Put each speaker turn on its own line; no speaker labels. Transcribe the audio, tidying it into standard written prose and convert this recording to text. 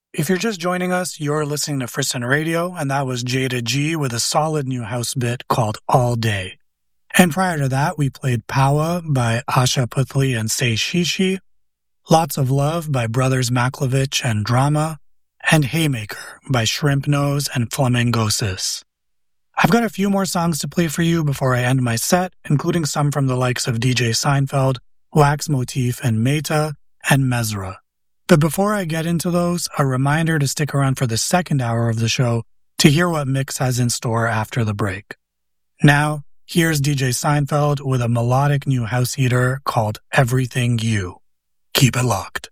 If you're just joining us, you're listening to Frisson Radio, and that was Jada G with a solid new house bit called All Day. And prior to that, we played Powa by Asha Puthli and Say Shishi, Lots of Love by Brothers Maklovich and Drama, and Haymaker by Shrimp Nose and Flamingosis. I've got a few more songs to play for you before I end my set, including some from the likes of DJ Seinfeld, Wax Motif and Meta, and Mesra. But before I get into those, a reminder to stick around for the second hour of the show to hear what Mix has in store after the break. Now, here's DJ Seinfeld with a melodic new house heater called Everything You. Keep it locked.